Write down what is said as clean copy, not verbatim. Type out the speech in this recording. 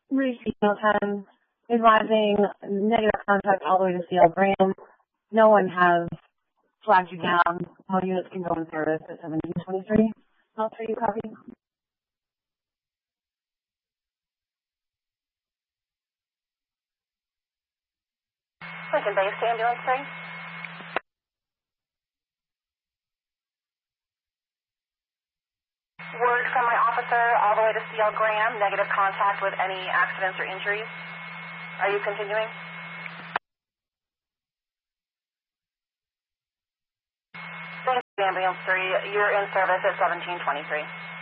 Regional 10, advising negative contact all the way to CL Graham. No one has flagged you down. All units can go in service at 1723. All three, you copy? Lincoln Base Ambulance 3. Word from my officer all the way to CL Graham, negative contact with any accidents or injuries. Are you continuing? Thanks, Ambulance 3. You're in service at 1723.